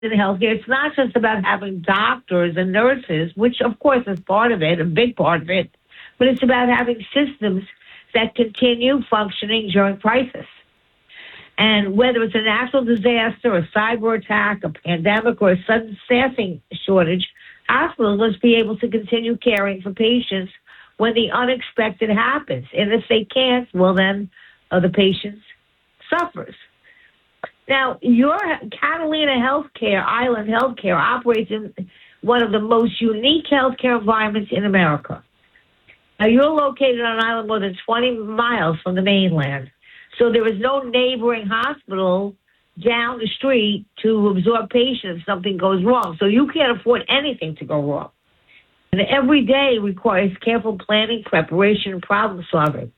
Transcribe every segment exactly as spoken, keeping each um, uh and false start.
in healthcare, it's not just about having doctors and nurses, which of course is part of it, a big part of it, but it's about having systems that continue functioning during crisis. And whether it's a natural disaster, a cyber attack, a pandemic, or a sudden staffing shortage, hospitals must be able to continue caring for patients when the unexpected happens. And if they can't, well, then uh, the patient suffers. Now, your Catalina Healthcare, Island Healthcare, operates in one of the most unique healthcare environments in America. Now, you're located on an island more than twenty miles from the mainland, so there is no neighboring hospital down the street to absorb patients if something goes wrong. So you can't afford anything to go wrong. And every day requires careful planning, preparation, and problem solving.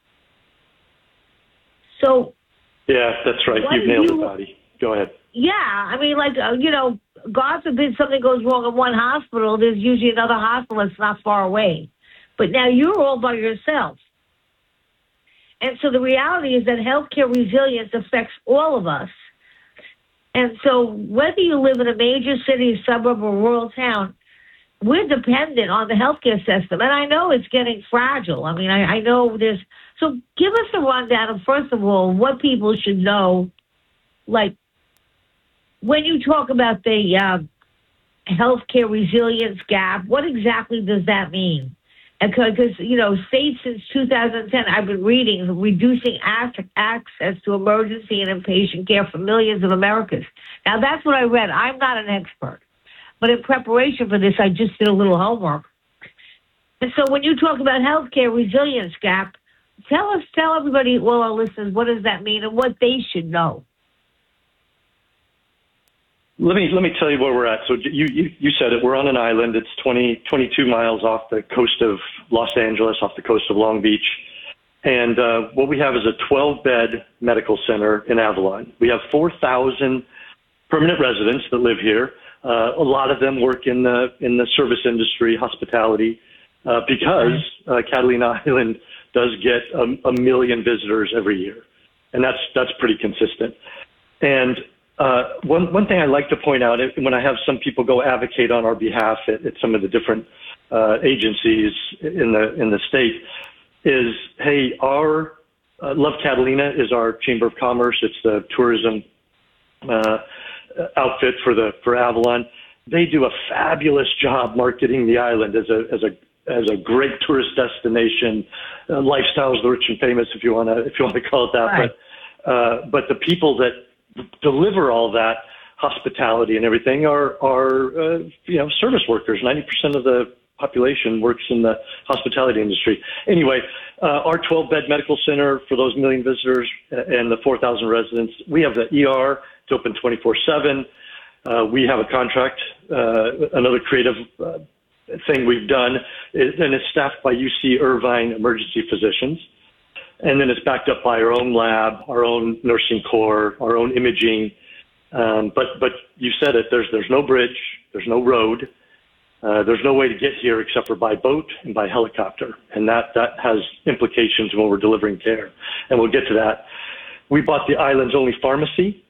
So, yeah, that's right. You've nailed you, it, Patty. Go ahead. Yeah, I mean, like, uh, you know, God forbid something goes wrong in one hospital, there's usually another hospital that's not far away. But now you're all by yourself. And so the reality is that healthcare resilience affects all of us. And so whether you live in a major city, suburb, or rural town, we're dependent on the healthcare system. And I know it's getting fragile. I mean, I, I know there's... So give us a rundown of, first of all, what people should know. Like, when you talk about the uh, healthcare resilience gap, what exactly does that mean? Because, you know, states since two thousand ten, I've been reading, reducing access to emergency and inpatient care for millions of Americans. Now, that's what I read. I'm not an expert. But in preparation for this, I just did a little homework. And so when you talk about healthcare resilience gap, tell us, tell everybody, all our listeners, what does that mean and what they should know? Let me let me tell you where we're at. So you, you, you said it. We're on an island. It's twenty, twenty-two miles off the coast of Los Angeles, off the coast of Long Beach. And uh, what we have is a twelve-bed medical center in Avalon. We have four thousand permanent residents that live here. Uh, a lot of them work in the in the service industry, hospitality, uh, because uh, Catalina Island does get a, a million visitors every year, and that's that's pretty consistent. And uh, one one thing I like to point out when I have some people go advocate on our behalf at, at some of the different uh, agencies in the in the state is, hey, our uh, Love Catalina is our Chamber of Commerce. It's the tourism Uh, outfit for the for Avalon. They do a fabulous job marketing the island as a as a as a great tourist destination, uh, lifestyles the rich and famous, if you want to if you want to call it that. Right. But uh, but the people that deliver all that hospitality and everything are are uh, you know service workers. Ninety percent of the population works in the hospitality industry. Anyway, uh, our twelve-bed medical center for those million visitors and the four thousand residents. We have the E R. It's open twenty-four seven. Uh, we have a contract, uh, another creative uh, thing we've done, is, and it's staffed by U C Irvine emergency physicians. And then it's backed up by our own lab, our own nursing corps, our own imaging. Um, but but you said it, there's, there's no bridge, there's no road, uh, there's no way to get here except for by boat and by helicopter. And that, that has implications when we're delivering care. And we'll get to that. We bought the island's only pharmacy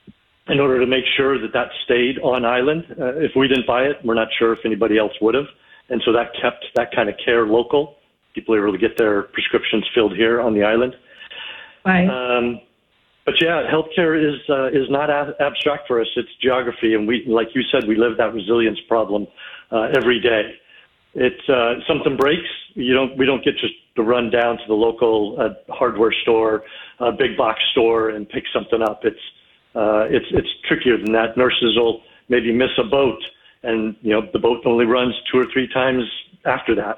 in order to make sure that that stayed on island. Uh, if we didn't buy it, we're not sure if anybody else would have. And so that kept that kind of care local. People are able to get their prescriptions filled here on the island. Right. Um, but yeah, healthcare is uh, is not ab- abstract for us. It's geography. And we, like you said, we live that resilience problem uh, every day. It's uh, something breaks. You don't. We don't get just to run down to the local uh, hardware store, uh, big box store, and pick something up. It's Uh, it's it's trickier than that. Nurses will maybe miss a boat, and you know the boat only runs two or three times after that,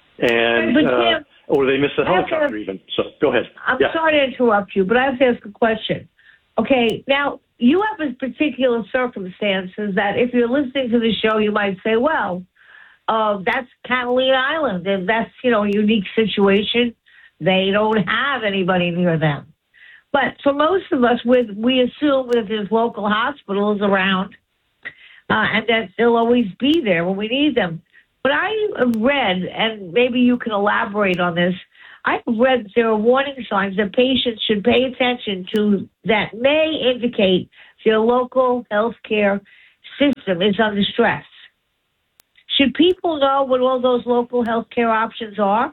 and uh, or they miss a helicopter even. So go ahead. I'm yeah. sorry to interrupt you, but I have to ask a question. Okay, now you have a particular circumstances that if you're listening to the show, you might say, well, uh, that's Catalina Island, and that's you know a unique situation. They don't have anybody near them. But for most of us, with we assume that there's local hospitals around uh, and that they'll always be there when we need them. But I read, and maybe you can elaborate on this, I've read there are warning signs that patients should pay attention to that may indicate their local healthcare system is under stress. Should people know what all those local healthcare options are?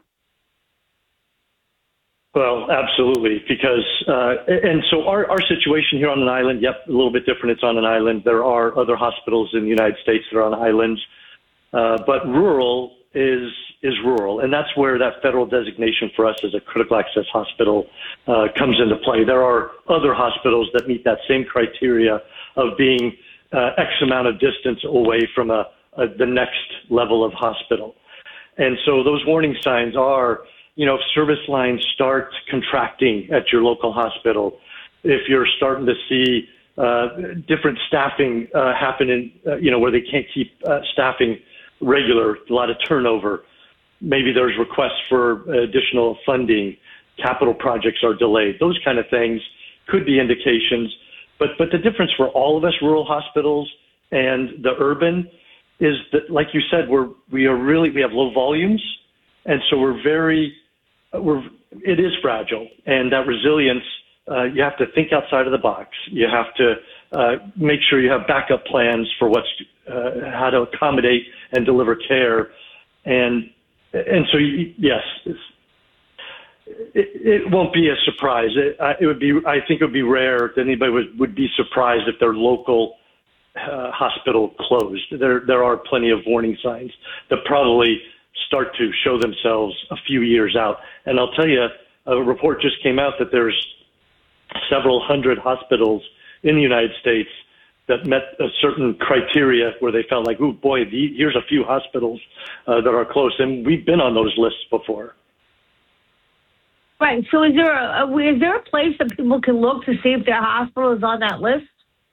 Well, absolutely, because, uh, and so our, our situation here on an island, yep, a little bit different. It's on an island. There are other hospitals in the United States that are on islands, uh, but rural is is rural, and that's where that federal designation for us as a critical access hospital uh, comes into play. There are other hospitals that meet that same criteria of being uh, X amount of distance away from a, a the next level of hospital. And so those warning signs are, you know, if service lines start contracting at your local hospital, if you're starting to see uh, different staffing uh, happen in, uh, you know, where they can't keep uh, staffing regular, a lot of turnover, maybe there's requests for additional funding, capital projects are delayed, those kind of things could be indications. But, but the difference for all of us rural hospitals and the urban is that, like you said, we're, we are really, we have low volumes. And so we're very, we're, it is fragile, and that resilience, uh, you have to think outside of the box. You have to uh, make sure you have backup plans for what's, uh, how to accommodate and deliver care. And, and so, yes, it's, it, it won't be a surprise. It, it would be, I think it would be rare that anybody would, would be surprised if their local uh, hospital closed. There, there are plenty of warning signs that probably start to show themselves a few years out. And I'll tell you, a report just came out that there's several hundred hospitals in the United States that met a certain criteria where they felt like, oh boy, the, here's a few hospitals uh, that are close. And we've been on those lists before. Right. So is there a, is there a place that people can look to see if their hospital is on that list?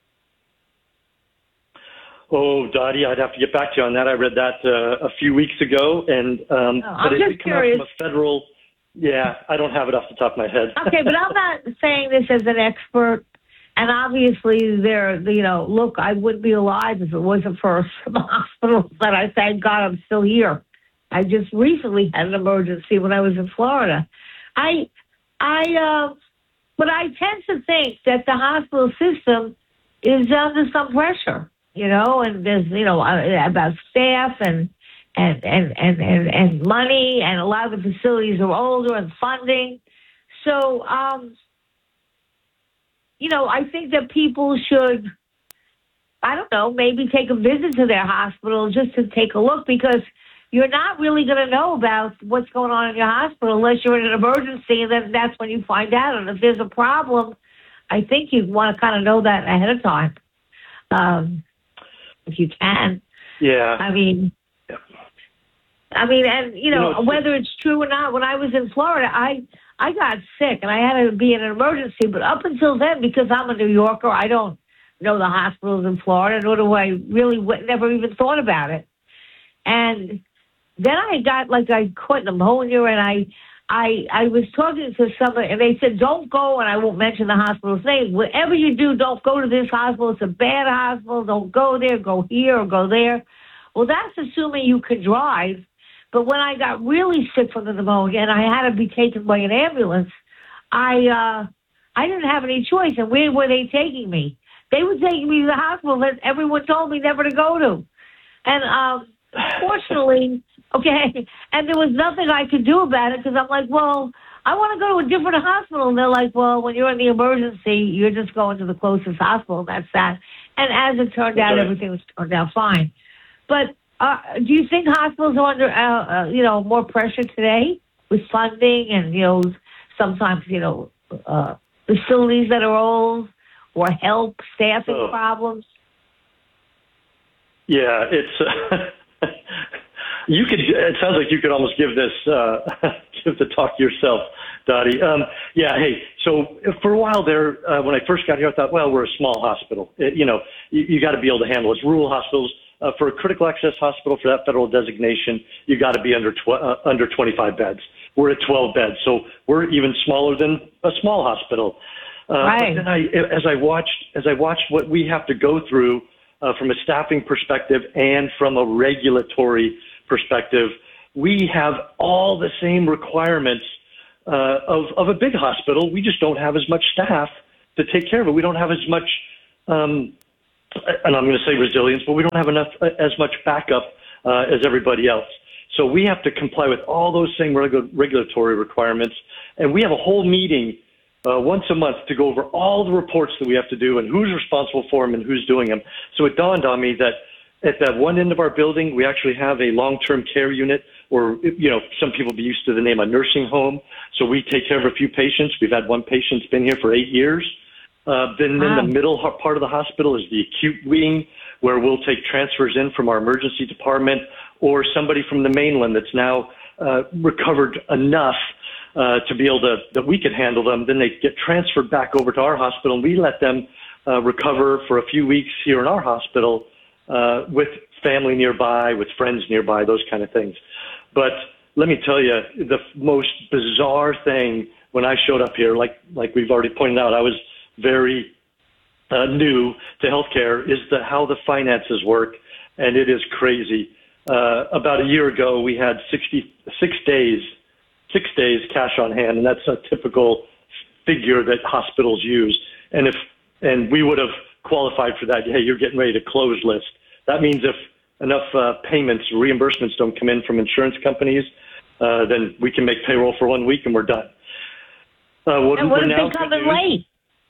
Oh, Dottie, I'd have to get back to you on that. I read that uh, a few weeks ago, and um, oh, but I'm just it came curious. out from a federal. Yeah, I don't have it off the top of my head. Okay, but I'm not saying this as an expert. And obviously, there, you know, look, I wouldn't be alive if it wasn't for some hospitals that I thank God I'm still here. I just recently had an emergency when I was in Florida. I, I, uh, but I tend to think that the hospital system is under some pressure, you know, and there's, you know, about staff and, and, and, and, and, and money, and a lot of the facilities are older, and funding. So, um, you know, I think that people should, I don't know, maybe take a visit to their hospital just to take a look, because you're not really going to know about what's going on in your hospital unless you're in an emergency, and then that's when you find out. And if there's a problem, I think you want to kind of know that ahead of time, um, if you can. Yeah. I mean, yeah. I mean, and, you know, you know whether it's true or not, when I was in Florida, I, I got sick and I had to be in an emergency. But up until then, because I'm a New Yorker, I don't know the hospitals in Florida, nor do I really never even thought about it. And then I got like I caught pneumonia, and I, I, I was talking to somebody, and they said, "Don't go," and I won't mention the hospital's name. Whatever you do, don't go to this hospital. It's a bad hospital. Don't go there. Go here or go there. Well, that's assuming you can drive. But when I got really sick from the pneumonia and I had to be taken by an ambulance, I uh, I didn't have any choice. And where were they taking me? They were taking me to the hospital that everyone told me never to go to. And um, fortunately, okay, and there was nothing I could do about it, because I'm like, well, I want to go to a different hospital. And they're like, well, when you're in the emergency, you're just going to the closest hospital. That's that. And as it turned out, right. everything was turned out fine. But Uh, do you think hospitals are under, uh, uh, you know, more pressure today with funding and, you know, sometimes, you know, uh, facilities that are old, or help, staffing oh. problems? Yeah, it's, uh, you could, it sounds like you could almost give this, uh, give the talk yourself, Dottie. Um, yeah, hey, so for a while there, uh, when I first got here, I thought, well, we're a small hospital. It, you know, you, you got to be able to handle it. It's rural hospitals. Uh, for a critical access hospital, for that federal designation, you got to be under tw- uh, under twenty-five beds. We're at twelve beds, so we're even smaller than a small hospital. Uh, right. But then I, as I watched, as I watched what we have to go through uh, from a staffing perspective and from a regulatory perspective, we have all the same requirements uh, of of a big hospital. We just don't have as much staff to take care of it. We don't have as much. Um, and I'm going to say resilience, but we don't have enough as much backup uh, as everybody else. So we have to comply with all those same regu- regulatory requirements, and we have a whole meeting uh, once a month to go over all the reports that we have to do and who's responsible for them and who's doing them. So it dawned on me that at that one end of our building, we actually have a long-term care unit, or, you know, some people be used to the name a nursing home. So we take care of a few patients. We've had one patient that's been here for eight years. Uh, then wow. in the middle part of the hospital is the acute wing, where we'll take transfers in from our emergency department or somebody from the mainland that's now uh, recovered enough uh, to be able to, that we can handle them. Then they get transferred back over to our hospital, and we let them uh, recover for a few weeks here in our hospital uh, with family nearby, with friends nearby, those kind of things. But let me tell you, the most bizarre thing when I showed up here, like like we've already pointed out, I was very uh, new to healthcare, is the how the finances work, and it is crazy. Uh, about a year ago, we had sixty-six days, six days cash on hand, and that's a typical figure that hospitals use. And if and we would have qualified for that. Hey, you're getting ready to close list. That means if enough uh, payments, reimbursements don't come in from insurance companies, uh, then we can make payroll for one week and we're done. Uh, what, and what if they come in late?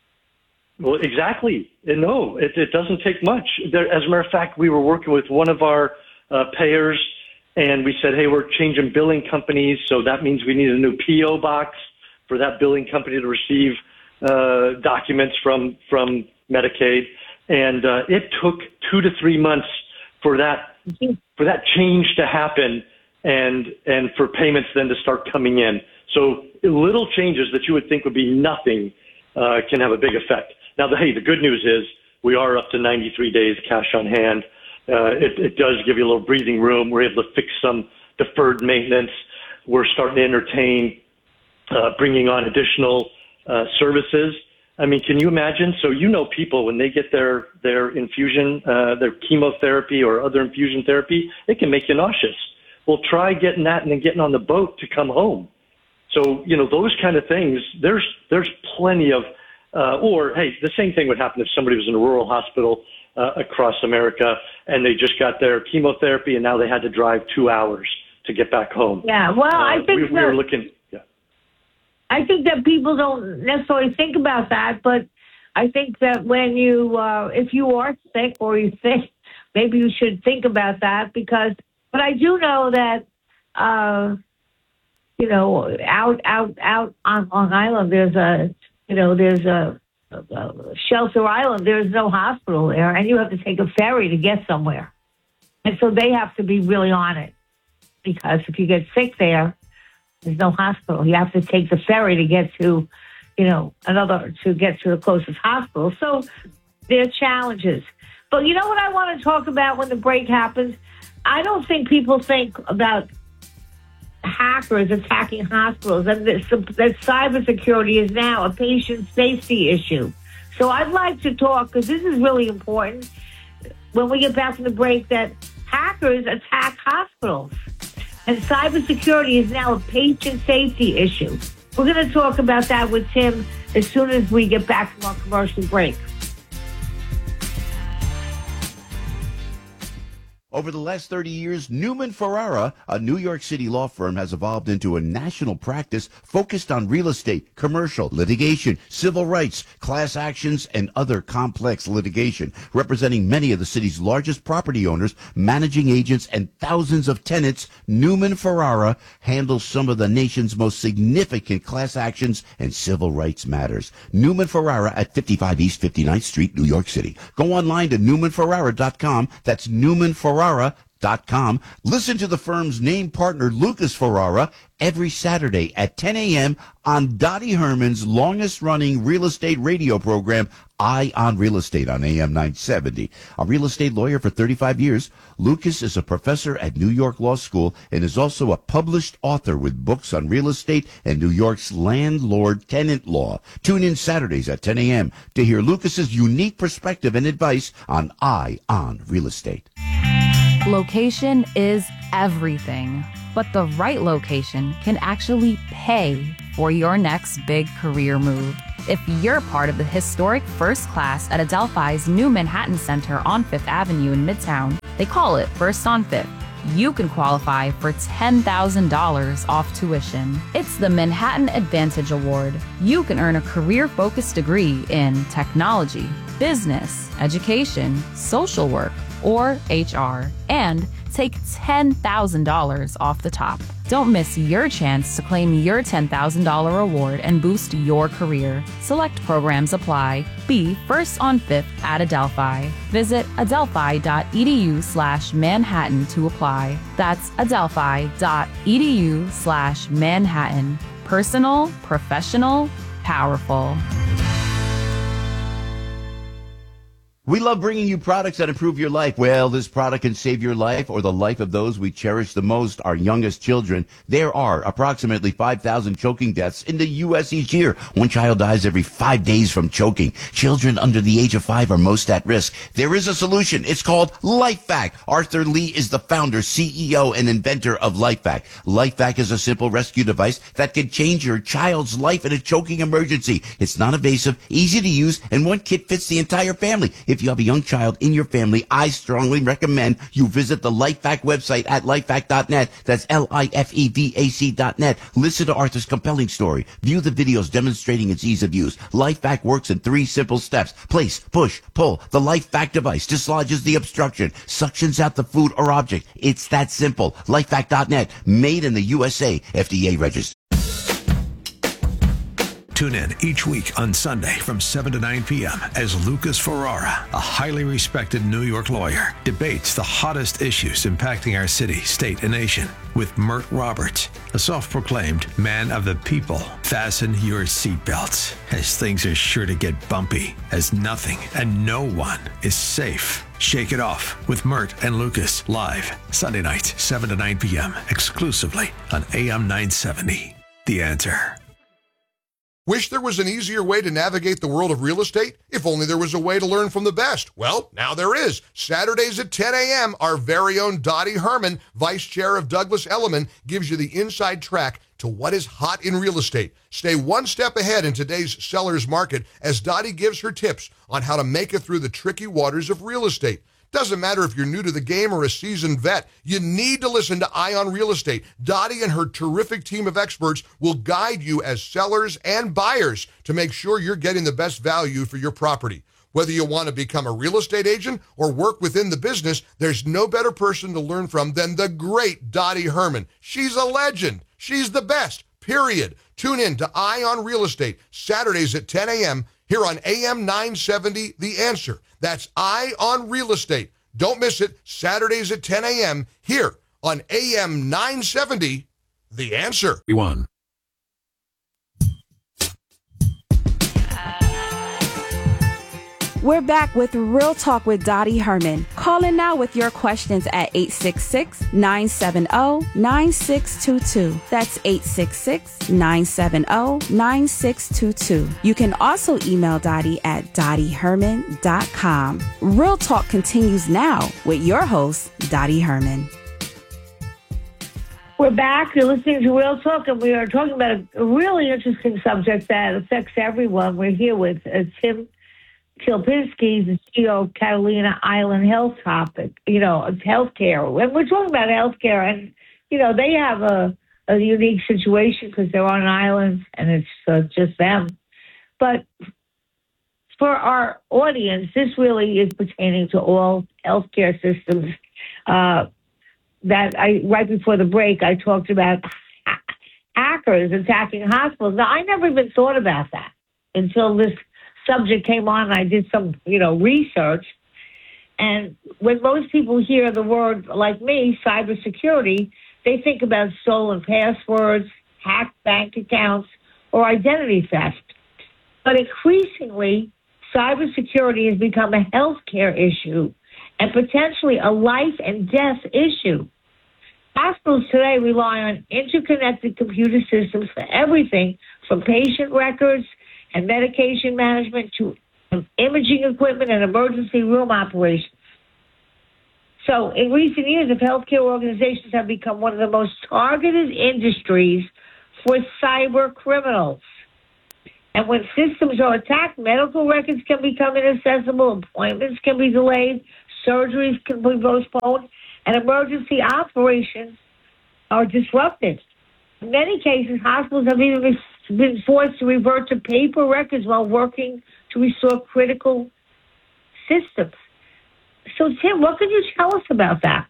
Well, exactly. No, it, it doesn't take much. There, as a matter of fact, we were working with one of our uh, payers, and we said, hey, we're changing billing companies, so that means we need a new P O box for that billing company to receive uh, documents from from Medicaid. And uh, it took two to three months for that for that change to happen, and and for payments then to start coming in. So little changes that you would think would be nothing uh, can have a big effect. Now, the, hey, the good news is we are up to ninety-three days cash on hand. Uh, it, it does give you a little breathing room. We're able to fix some deferred maintenance. We're starting to entertain uh, bringing on additional uh, services. I mean, can you imagine? So you know people, when they get their, their infusion, uh, their chemotherapy or other infusion therapy, it can make you nauseous. Well, try getting that and then getting on the boat to come home. So, you know, those kind of things, there's there's plenty of, uh, or, hey, the same thing would happen if somebody was in a rural hospital uh, across America and they just got their chemotherapy and now they had to drive two hours to get back home. Yeah, well, uh, I think we, we were looking... I think that people don't necessarily think about that, but I think that when you, uh, if you are sick or you think, maybe you should think about that because, but I do know that, uh, you know, out, out, out on Long Island, there's a, you know, there's a, a Shelter Island, there's no hospital there, and you have to take a ferry to get somewhere. And so they have to be really on it because if you get sick there, there's no hospital. You have to take the ferry to get to, you know, another, to get to the closest hospital. So there are challenges. But you know what I want to talk about when the break happens? I don't think people think about hackers attacking hospitals, and that cybersecurity is now a patient safety issue. So I'd like to talk, because this is really important, when we get back from the break, that hackers attack hospitals. And cybersecurity is now a patient safety issue. We're going to talk about that with Tim as soon as we get back from our commercial break. Over the last thirty years, Newman Ferrara, a New York City law firm, has evolved into a national practice focused on real estate, commercial, litigation, civil rights, class actions, and other complex litigation, representing many of the city's largest property owners, managing agents, and thousands of tenants. Newman Ferrara handles some of the nation's most significant class actions and civil rights matters. Newman Ferrara at fifty-five East fifty-ninth Street, New York City. Go online to newman ferrara dot com. That's Newman Ferrara. Ferrara dot com. Listen to the firm's name partner, Lucas Ferrara, every Saturday at ten a.m. on Dottie Herman's longest-running real estate radio program, Eye on Real Estate, on A M nine seventy. A real estate lawyer for thirty-five years, Lucas is a professor at New York Law School and is also a published author with books on real estate and New York's landlord-tenant law. Tune in Saturdays at ten a.m. to hear Lucas's unique perspective and advice on Eye on Real Estate. Location is everything, but the right location can actually pay for your next big career move. If you're part of the historic first class at Adelphi's new Manhattan Center on Fifth Avenue in Midtown, they call it First on Fifth, you can qualify for ten thousand dollars off tuition. It's the Manhattan Advantage Award. You can earn a career-focused degree in technology, business, education, social work, or H R, and take ten thousand dollars off the top. Don't miss your chance to claim your ten thousand dollars award and boost your career. Select programs apply. Be first on fifth at Adelphi. Visit adelphi.edu slash Manhattan to apply. That's adelphi.edu slash Manhattan. Personal, professional, powerful. We love bringing you products that improve your life. Well, this product can save your life or the life of those we cherish the most, our youngest children. There are approximately five thousand choking deaths in the U S each year. One child dies every five days from choking. Children under the age of five are most at risk. There is a solution. It's called LifeVac. Arthur Lee is the founder, C E O, and inventor of LifeVac. LifeVac is a simple rescue device that can change your child's life in a choking emergency. It's non-invasive, easy to use, and one kit fits the entire family. If you have a young child in your family, I strongly recommend you visit the LifeVac website at lifevac dot net. That's L I F E V A C dot net. Listen to Arthur's compelling story. View the videos demonstrating its ease of use. LifeVac works in three simple steps. Place, push, pull. The LifeVac device dislodges the obstruction, suctions out the food or object. It's that simple. lifevac dot net. Made in the U S A. F D A registered. Tune in each week on Sunday from seven to nine p.m. as Lucas Ferrara, a highly respected New York lawyer, debates the hottest issues impacting our city, state, and nation with Mert Roberts, a self-proclaimed man of the people. Fasten your seatbelts, as things are sure to get bumpy, as nothing and no one is safe. Shake it off with Mert and Lucas, live Sunday nights, seven to nine p.m., exclusively on A M nine seventy. The Answer. Wish there was an easier way to navigate the world of real estate? If only there was a way to learn from the best. Well, now there is. Saturdays at ten a.m., our very own Dottie Herman, Vice Chair of Douglas Elliman, gives you the inside track to what is hot in real estate. Stay one step ahead in today's seller's market as Dottie gives her tips on how to make it through the tricky waters of real estate. Doesn't matter if you're new to the game or a seasoned vet, you need to listen to Eye on Real Estate. Dottie and her terrific team of experts will guide you as sellers and buyers to make sure you're getting the best value for your property. Whether you want to become a real estate agent or work within the business, there's no better person to learn from than the great Dottie Herman. She's a legend. She's the best, period. Tune in to Eye on Real Estate, Saturdays at ten a.m. here on A M nine seventy, The Answer. That's Eye on Real Estate. Don't miss it, Saturdays at ten a.m. here on A M nine seventy, The Answer. We won. We're back with Real Talk with Dottie Herman. Call in now with your questions at eight six six, nine seven zero, nine six two two. That's eight six six, nine seven zero, nine six two two. You can also email Dottie at dottie herman dot com. Real Talk continues now with your host, Dottie Herman. We're back. You're listening to Real Talk, and we are talking about a, a really interesting subject that affects everyone. We're here with uh, Tim Kilpinski, the C E O of Catalina Island Health Topic, you know, of healthcare. And we're talking about healthcare, and, you know, they have a, a unique situation because they're on an island and it's uh, just them. But for our audience, this really is pertaining to all healthcare systems. Uh, that I right before the break, I talked about hackers attacking hospitals. Now, I never even thought about that until this subject came on and I did some, you know, research. And when most people hear the word, like me, cybersecurity, they think about stolen passwords, hacked bank accounts, or identity theft. But increasingly, cybersecurity has become a healthcare issue and potentially a life and death issue. Hospitals today rely on interconnected computer systems for everything from patient records and medication management to imaging equipment and emergency room operations. So in recent years, if healthcare organizations have become one of the most targeted industries for cyber criminals. And when systems are attacked, medical records can become inaccessible, appointments can be delayed, surgeries can be postponed, and emergency operations are disrupted. In many cases, hospitals have even been forced to revert to paper records while working to restore critical systems. So, Tim, what can you tell us about that?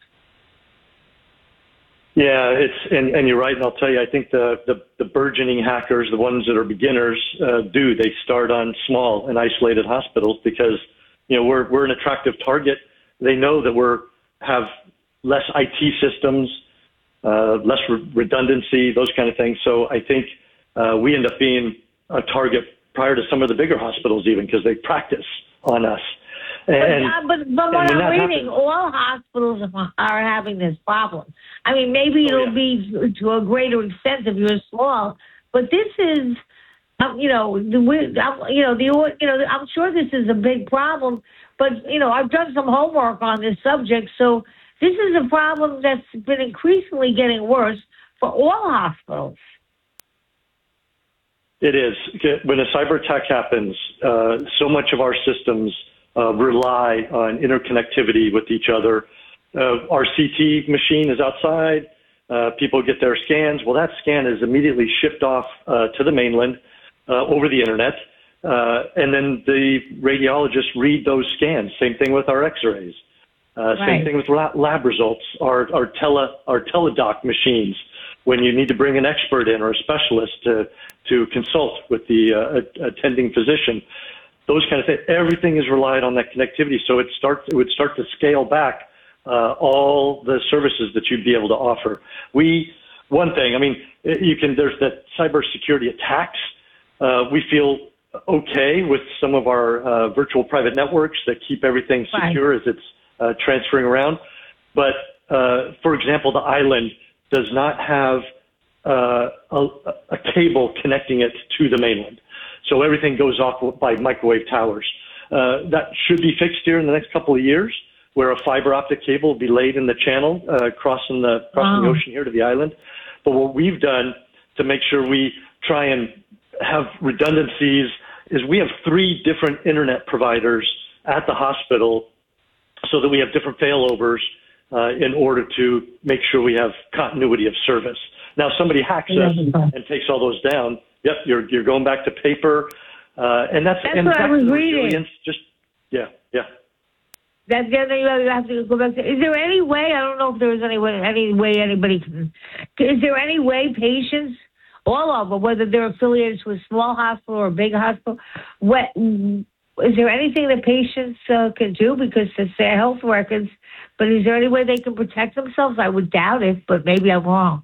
Yeah, it's and, and you're right, and I'll tell you, I think the, the, the burgeoning hackers, the ones that are beginners, uh, do. They start on small and isolated hospitals because, you know, we're we're an attractive target. They know that we're have less I T systems, uh, less re- redundancy, those kind of things. So I think uh, we end up being a target prior to some of the bigger hospitals even because they practice on us. And, but, uh, but, but what I'm reading, happens, all hospitals are having this problem. I mean, maybe it'll oh, yeah. be to a greater extent if you're small, but this is, um, you know, the, we, um, you know, the, you know, I'm sure this is a big problem. But you know, I've done some homework on this subject, so this is a problem that's been increasingly getting worse for all hospitals. It is. When a cyber attack happens, uh, so much of our systems uh, rely on interconnectivity with each other. Uh, our C T machine is outside. Uh, people get their scans. Well, that scan is immediately shipped off uh, to the mainland uh, over the internet. Uh, and then the radiologists read those scans. Same thing with our x-rays. Uh, right. Same thing with lab results. Our, our, tele, our teledoc machines, when you need to bring an expert in or a specialist to, to consult with the uh, attending physician. Those kind of things. Everything is relied on that connectivity. So it starts. It would start to scale back uh, all the services that you'd be able to offer. We, one thing, I mean, you can, there's that cybersecurity attacks. Uh, we feel okay with some of our uh, virtual private networks that keep everything secure right. as it's uh, transferring around. But, uh, for example, the island does not have uh, a, a cable connecting it to the mainland. So everything goes off by microwave towers. Uh, that should be fixed here in the next couple of years, where a fiber optic cable will be laid in the channel, uh, crossing the crossing wow. the ocean here to the island. But what we've done to make sure we try and have redundancies is we have three different internet providers at the hospital so that we have different failovers uh, in order to make sure we have continuity of service. Now, if somebody hacks us and takes all those down, yep, you're you're going back to paper, uh, and that's that's and what I was reading. Resilience. Just yeah, yeah. That's the other thing you have to go back to. Is there any way? I don't know if there is any way. Any way anybody can. Is there any way patients, all of them, whether they're affiliated to a small hospital or a big hospital, what is there anything that patients uh, can do because it's their health records? But is there any way they can protect themselves? I would doubt it, but maybe I'm wrong.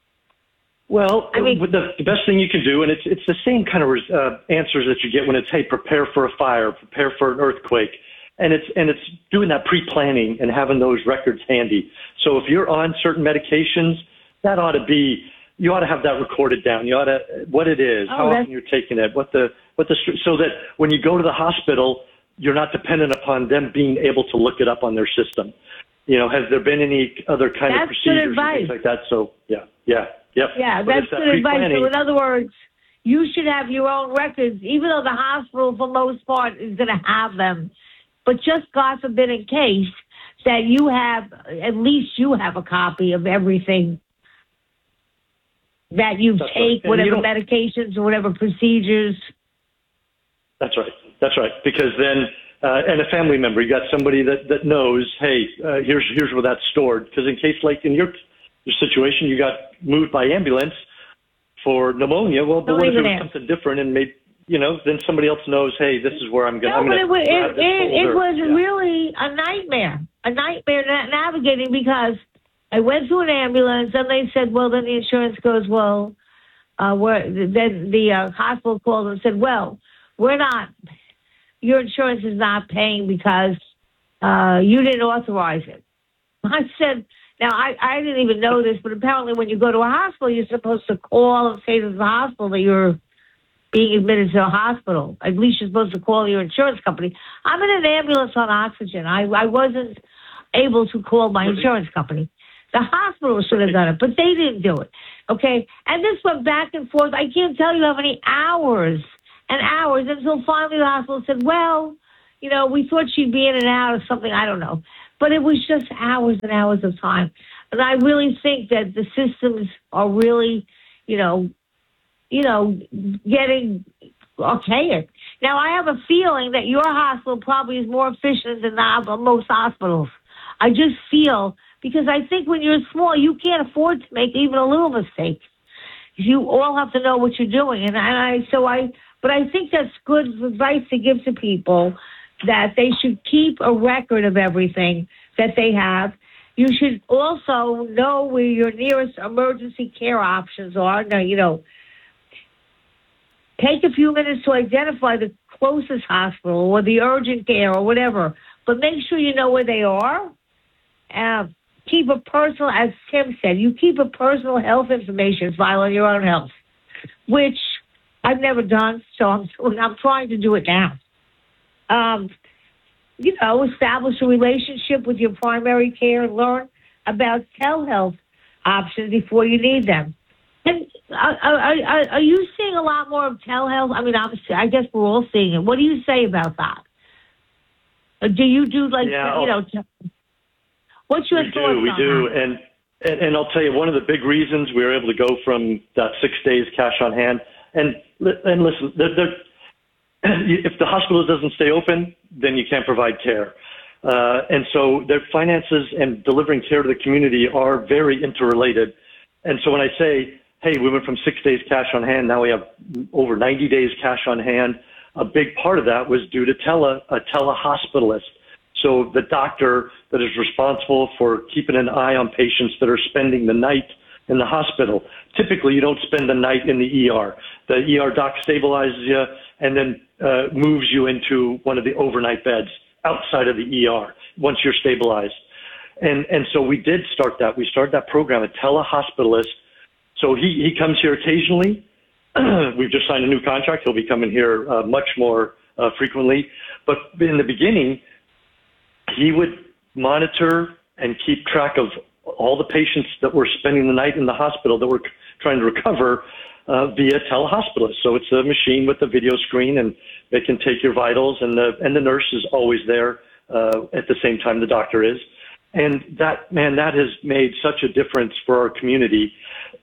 Well, I mean, the, the best thing you can do, and it's it's the same kind of uh, answers that you get when it's, hey, prepare for a fire, prepare for an earthquake, and it's and it's doing that pre-planning and having those records handy. So if you're on certain medications, that ought to be, you ought to have that recorded down. You ought to, what it is, oh, how often you're taking it, what the what the so that when you go to the hospital, you're not dependent upon them being able to look it up on their system. You know, has there been any other kind that's of procedures and things like that? So yeah, yeah. Yep. Yeah, but that's that good advice. So in other words, you should have your own records, even though the hospital, for the most part, is going to have them. But just God forbid, in case that you have, at least you have a copy of everything that you that's take, right. whatever you medications or whatever procedures. That's right. That's right. Because then, uh, and a family member, you got somebody that, that knows, hey, uh, here's here's where that's stored. Because in case, like in your your situation, you got moved by ambulance for pneumonia. Well, but what if it was something different and made, you know, then somebody else knows, hey, this is where I'm going. No, I'm but it was, grab it, this it, it folder. was Yeah. really a nightmare, a nightmare na- navigating because I went to an ambulance and they said, well, then the insurance goes, well, uh, we're, then the uh, hospital called and said, well, we're not, your insurance is not paying because uh, you didn't authorize it. I said, now, I, I didn't even know this, but apparently when you go to a hospital, you're supposed to call and say to the hospital that you're being admitted to a hospital. At least you're supposed to call your insurance company. I'm in an ambulance on oxygen. I, I wasn't able to call my insurance company. The hospital should have done it, but they didn't do it. Okay? And this went back and forth. I can't tell you how many hours and hours until finally the hospital said, well, you know, we thought she'd be in and out or something. I don't know. But it was just hours and hours of time. And I really think that the systems are really, you know, you know, getting archaic. Now, I have a feeling that your hospital probably is more efficient than the, most hospitals. I just feel, because I think when you're small, you can't afford to make even a little mistake. You all have to know what you're doing. And I, so I, but I think that's good advice to give to people, that they should keep a record of everything that they have. You should also know where your nearest emergency care options are. Now, you know, take a few minutes to identify the closest hospital or the urgent care or whatever, but make sure you know where they are. Uh, keep a personal, as Tim said, you keep a personal health information file on your own health, which I've never done, so I'm, I'm trying to do it now. Um, you know, establish a relationship with your primary care and learn about telehealth options before you need them. And are, are, are you seeing a lot more of telehealth? I mean, obviously, I guess we're all seeing it. What do you say about that? Or do you do like, yeah, you know, what's your we thoughts do, we on do. that? And, and and I'll tell you, one of the big reasons we were able to go from that six days cash on hand, and and listen, they're, they're, if the hospital doesn't stay open, then you can't provide care. Uh, and so their finances and delivering care to the community are very interrelated. And so when I say, hey, we went from six days cash on hand, now we have over ninety days cash on hand, a big part of that was due to tele, a telehospitalist. So the doctor that is responsible for keeping an eye on patients that are spending the night in the hospital. Typically, you don't spend the night in the E R. The E R doc stabilizes you and then uh, moves you into one of the overnight beds outside of the E R once you're stabilized. And and so we did start that. We started that program, a telehospitalist. So he, he comes here occasionally. We've just signed a new contract. He'll be coming here uh, much more uh, frequently. But in the beginning, he would monitor and keep track of all the patients that were spending the night in the hospital that were trying to recover uh, via telehospitalist. So it's a machine with a video screen, and they can take your vitals, and the and the nurse is always there uh, at the same time the doctor is. And that, man, that has made such a difference for our community.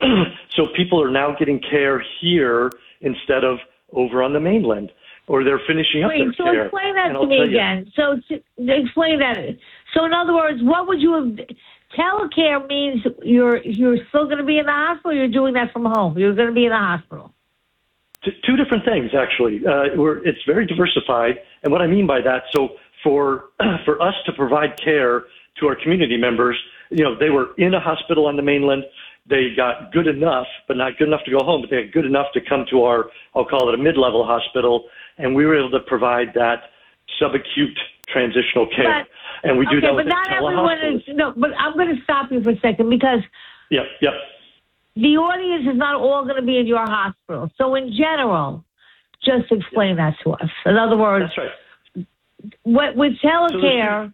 So people are now getting care here instead of over on the mainland, or they're finishing up Wait, their so care. explain that And to I'll me tell you- again. So to, explain that. So in other words, what would you have? Telecare means you're you're still going to be in the hospital. Or you're doing that from home. You're going to be in the hospital. T- two different things, actually. Uh, we're, it's very diversified, and what I mean by that, so for for us to provide care to our community members, you know, they were in a hospital on the mainland. They got good enough, but not good enough to go home, but they got good enough to come to our, I'll call it a mid-level hospital, and we were able to provide that subacute transitional care. But, and we do okay, that with but not everyone is, no, but I'm going to stop you for a second, because Yep, yep. the audience is not all going to be in your hospital. So in general, just explain that to us. In other words, That's right. what, with So telecare,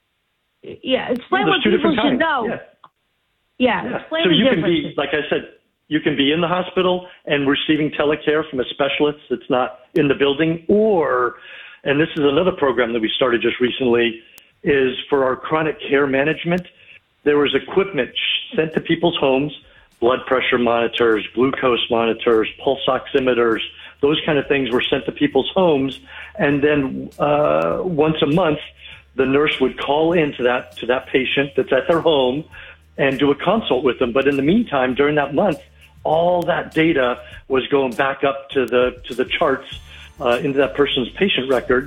yeah, explain There's what two people different should kinds. know. Yeah. Yeah, Yeah. explain So the you can differences. be, like I said, you can be in the hospital and receiving telecare from a specialist that's not in the building, or, and this is another program that we started just recently, is for our chronic care management. There was equipment sent to people's homes, blood pressure monitors, glucose monitors, pulse oximeters, those kind of things were sent to people's homes. And then uh, once a month, the nurse would call in to that, to that patient that's at their home and do a consult with them. But in the meantime, during that month, all that data was going back up to the to the charts uh, into that person's patient record.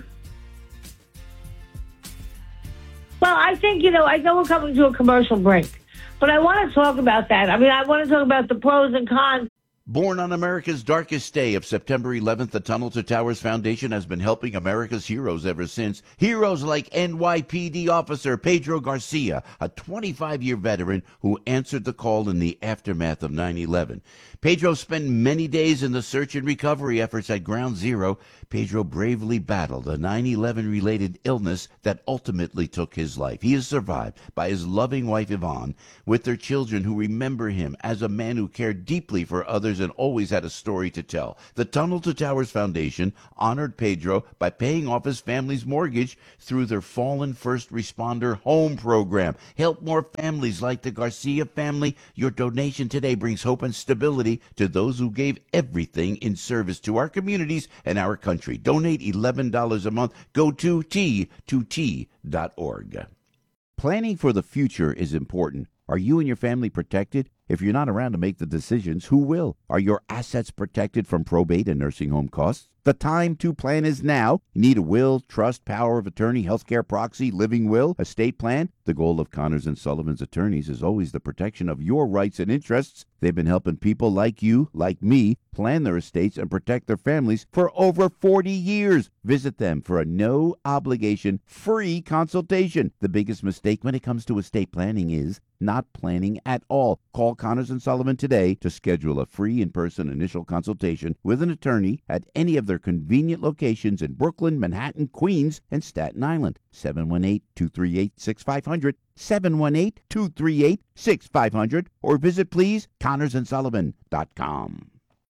Well, I think, you know, I know we're coming to a commercial break, but I want to talk about that. I mean, I want to talk about the pros and cons. Born on America's darkest day of September eleventh, the Tunnel to Towers Foundation has been helping America's heroes ever since. Heroes like N Y P D officer Pedro Garcia, a twenty-five-year veteran who answered the call in the aftermath of nine eleven. Pedro spent many days in the search and recovery efforts at Ground Zero. Pedro bravely battled a nine eleven-related illness that ultimately took his life. He is survived by his loving wife, Yvonne, with their children who remember him as a man who cared deeply for others others and always had a story to tell. The Tunnel to Towers Foundation honored Pedro by paying off his family's mortgage through their Fallen First Responder Home Program. Help more families like the Garcia family. Your donation today brings hope and stability to those who gave everything in service to our communities and our country. Donate eleven dollars a month. Go to T two T dot org. Planning for the future is important. Are you and your family protected? If you're not around to make the decisions, who will? Are your assets protected from probate and nursing home costs? The time to plan is now. You need a will, trust, power of attorney, healthcare proxy, living will, estate plan. The goal of Connors and Sullivan's attorneys is always the protection of your rights and interests. They've been helping people like you, like me, plan their estates and protect their families for over forty years. Visit them for a no-obligation, free consultation. The biggest mistake when it comes to estate planning is not planning at all. Call Connors and Sullivan today to schedule a free in-person initial consultation with an attorney at any of their convenient locations in Brooklyn, Manhattan, Queens, and Staten Island. seven one eight, two three eight, six five zero zero, seven one eight, two three eight, six five zero zero, or visit, please, connors and sullivan dot com.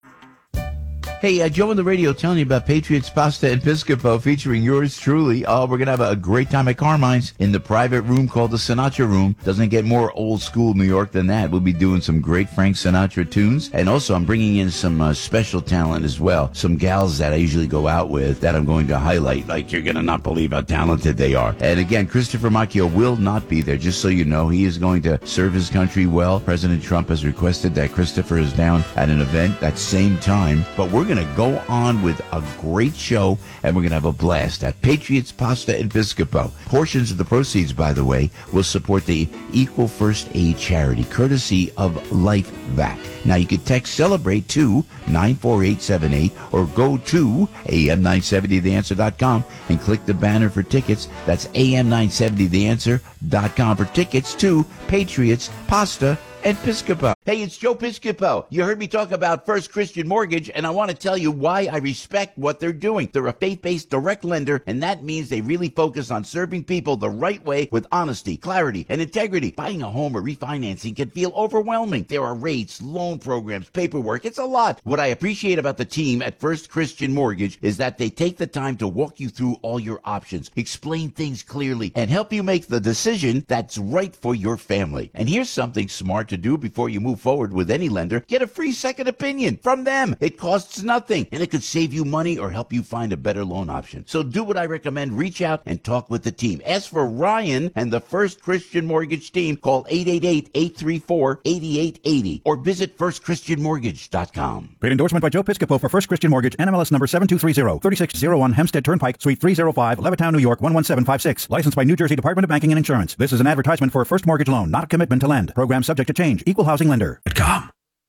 Hey, uh, Joe on the radio telling you about Patriots Pasta and Piscopo featuring yours truly. Oh, we're going to have a, a great time at Carmine's in the private room called the Sinatra Room. Doesn't get more old school New York than that. We'll be doing some great Frank Sinatra tunes. And also, I'm bringing in some uh, special talent as well. Some gals that I usually go out with that I'm going to highlight. Like, you're going to not believe how talented they are. And again, Christopher Macchio will not be there, just so you know. He is going to serve his country well. President Trump has requested that Christopher is down at an event that same time. But we're going to go on with a great show, and we're going to have a blast at Patriots Pasta and Piscopo. Portions of the proceeds, by the way, will support the Equal First Aid charity, courtesy of Life Vac. Now, you can text CELEBRATE to nine four eight seven eight or go to A M nine seventy the answer dot com and click the banner for tickets. That's A M nine seventy the answer dot com for tickets to Patriots Pasta and Piscopo. Hey, it's Joe Piscopo. You heard me talk about First Christian Mortgage, and I want to tell you why I respect what they're doing. They're a faith-based direct lender, and that means they really focus on serving people the right way with honesty, clarity, and integrity. Buying a home or refinancing can feel overwhelming. There are rates, loan programs, paperwork. It's a lot. What I appreciate about the team at First Christian Mortgage is that they take the time to walk you through all your options, explain things clearly, and help you make the decision that's right for your family. And here's something smart to do before you move forward with any lender. Get a free second opinion from them. It costs nothing, and it could save you money or help you find a better loan option. So do what I recommend. Reach out and talk with the team. Ask for Ryan and the First Christian Mortgage team. Call eight eight eight, eight three four, eight eight eight zero or visit first christian mortgage dot com. Paid endorsement by Joe Piscopo for First Christian Mortgage, N M L S number seven two three zero, three six zero one Hempstead Turnpike, Suite three oh five, Levittown, New York one one seven five six. Licensed by New Jersey Department of Banking and Insurance. This is an advertisement for a first mortgage loan, not a commitment to lend. Program subject to change. Equal housing lender. Com.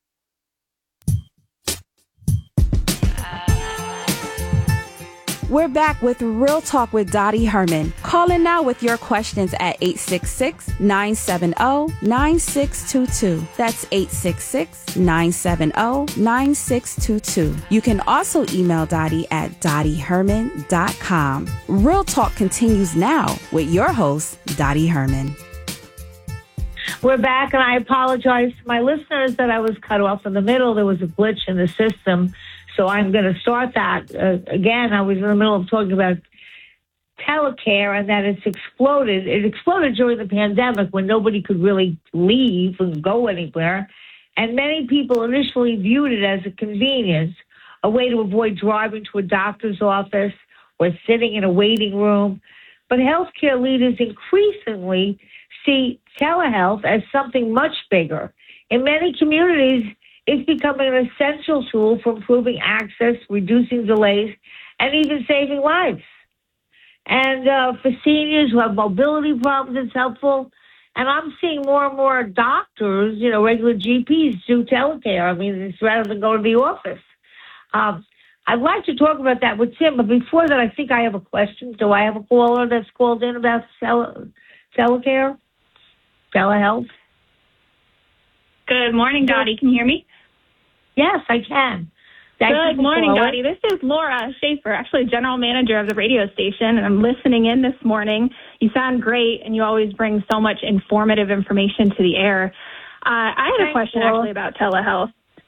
We're back with Real Talk with Dottie Herman. Call in now with your questions at eight six six, nine seven zero, nine six two two. That's eight six six, nine seven zero, nine six two two. You can also email Dottie at dottie herman dot com. Real Talk continues now with your host, Dottie Herman. We're back, and I apologize to my listeners that I was cut off in the middle. There was a glitch in the system, so I'm going to start that. Uh, again, I was in the middle of talking about telecare and that it's exploded. It exploded during the pandemic when nobody could really leave and go anywhere, and many people initially viewed it as a convenience, a way to avoid driving to a doctor's office or sitting in a waiting room. But healthcare leaders increasingly see telehealth as something much bigger. In many communities, it's becoming an essential tool for improving access, reducing delays, and even saving lives. And uh, for seniors who have mobility problems, it's helpful. And I'm seeing more and more doctors, you know, regular G Ps do telecare. I mean, it's rather than go to the office. Um, I'd like to talk about that with Tim, but before that, I think I have a question. Do I have a caller that's called in about tele- telecare? Telehealth? Good morning, Dottie. Can you hear me? Yes, I can. Thank Good morning, Dottie. This is Laura Schaefer, actually general manager of the radio station, and I'm listening in this morning. You sound great, and you always bring so much informative information to the air. Uh, I had Thanks, a question Laura. actually about telehealth.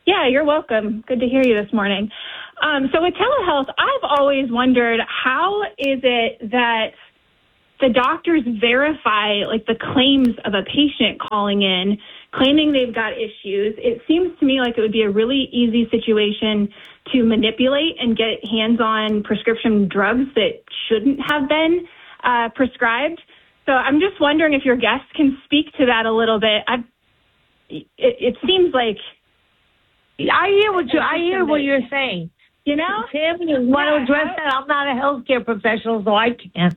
Yeah, you're welcome. Good to hear you this morning. Um, so with telehealth, I've always wondered, how is it that the doctors verify like the claims of a patient calling in, claiming they've got issues? It seems to me like it would be a really easy situation to manipulate and get hands-on prescription drugs that shouldn't have been uh, prescribed. So I'm just wondering if your guests can speak to that a little bit. I've, it, it seems like I hear what you I hear what you're saying. You know, Tim, you want to address that? I'm not a healthcare professional, so I can't.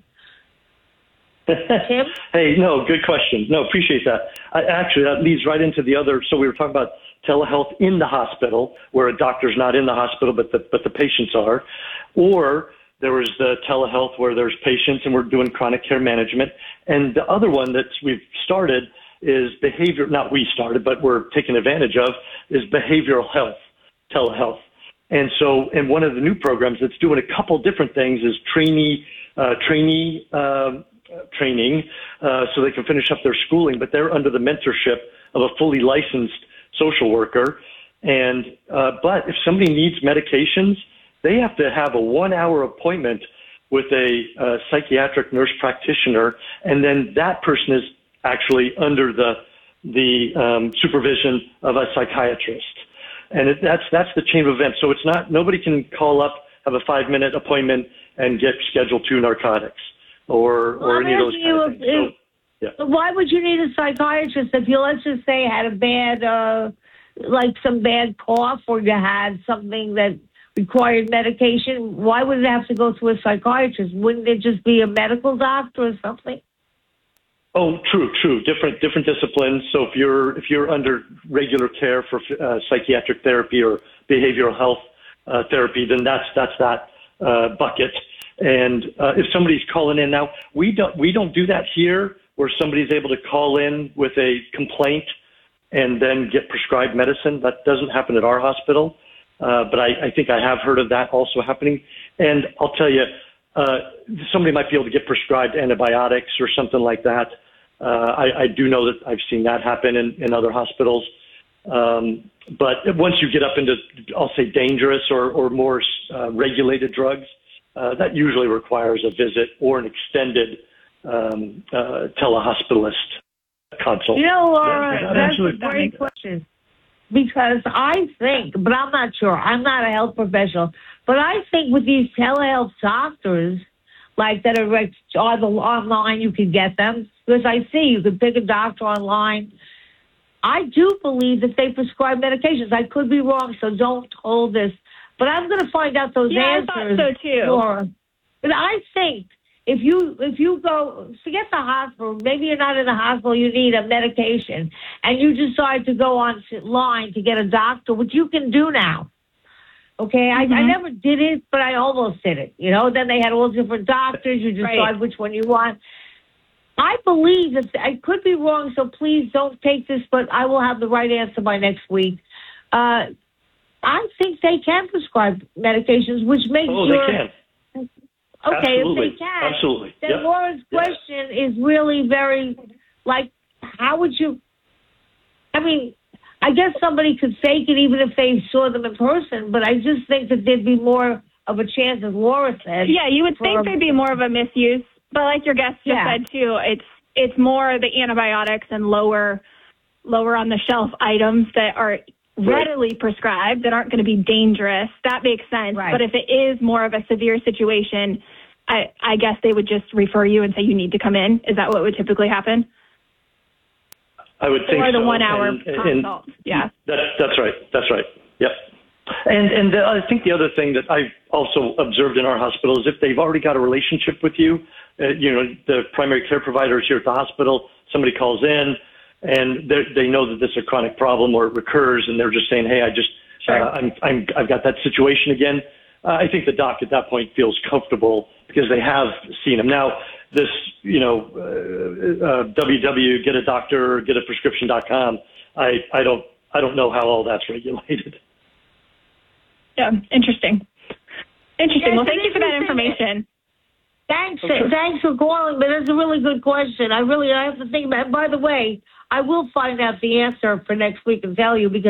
Tim? Hey, no, good question. No, appreciate that. I, actually, that leads right into the other. So we were talking about telehealth in the hospital, where a doctor's not in the hospital, but the but the patients are, or there was the telehealth where there's patients and we're doing chronic care management. And the other one that we've started is behavior. Not we started, but we're taking advantage of is behavioral health telehealth. And so, and one of the new programs that's doing a couple different things is trainee uh, trainee. Uh, training uh, so they can finish up their schooling, but they're under the mentorship of a fully licensed social worker. And uh, but if somebody needs medications, they have to have a one-hour appointment with a uh, psychiatric nurse practitioner, and then that person is actually under the the um, supervision of a psychiatrist. And it, that's that's the chain of events. So it's not nobody can call up, have a five-minute appointment, and get scheduled two narcotics. Or, well, or any of those kind of things. If, so, yeah. Why would you need a psychiatrist if you, let's just say, had a bad, uh, like some bad cough, or you had something that required medication? Why would it have to go to a psychiatrist? Wouldn't it just be a medical doctor or something? Oh, true, true. Different, different disciplines. So if you're if you're under regular care for uh, psychiatric therapy or behavioral health uh, therapy, then that's that's that uh, bucket. And uh, if somebody's calling in now, we don't we don't do that here, where somebody's able to call in with a complaint and then get prescribed medicine. That doesn't happen at our hospital, uh, but I, I think I have heard of that also happening. And I'll tell you, uh, somebody might be able to get prescribed antibiotics or something like that. Uh, I, I do know that I've seen that happen in, in other hospitals. Um, but once you get up into, I'll say, dangerous or, or more uh, regulated drugs, Uh, that usually requires a visit or an extended um, uh, telehospitalist consult. You know, Laura, that, that that's actually, a great question. Because I think, but I'm not sure, I'm not a health professional, but I think with these telehealth doctors, like that are on the online, you can get them. Because I see you can pick a doctor online. I do believe that they prescribe medications. I could be wrong, so don't hold this. But I'm going to find out those yeah, answers. I thought so too. Laura. But I think if you if you go, forget the hospital, maybe you're not in the hospital, you need a medication, and you decide to go online to get a doctor, which you can do now. Okay, mm-hmm. I, I never did it, but I almost did it. You know, then they had all different doctors. You decide right. which one you want. I believe that I could be wrong, so please don't take this, but I will have the right answer by next week. Uh, I think they can prescribe medications, which makes oh, your... they can. Okay, Absolutely. if they can. Absolutely. Then yeah. Laura's question yeah. is really very, like, how would you... I mean, I guess somebody could fake it even if they saw them in person, but I just think that there'd be more of a chance, as Laura said. Yeah, you would think there'd be more of a misuse, but like your guest just yeah. said, too, it's it's more the antibiotics and lower, lower on the shelf items that are... readily prescribed that aren't going to be dangerous. That makes sense. Right. But if it is more of a severe situation, I, I guess they would just refer you and say you need to come in. Is that what would typically happen? I would think so. Or the one hour and, consult. And yeah. That, that's right. That's right. Yep. And and the, I think the other thing that I've also observed in our hospital is if they've already got a relationship with you, uh, you know, the primary care provider is here at the hospital, somebody calls in, and they know that this is a chronic problem or it recurs, and they're just saying, "Hey, I just, sure. uh, I'm, I'm, I've got that situation again." Uh, I think the doc at that point feels comfortable because they have seen him. Now, this, you know, uh, uh, w w w dot get a doctor get a prescription dot com. I, I don't, I don't know how all that's regulated. Yeah, interesting. Interesting. Yes, well, thank you for that information. Thanks, okay. thanks for calling, but it's a really good question. I really I have to think about it. By the way, I will find out the answer for next week and tell you, because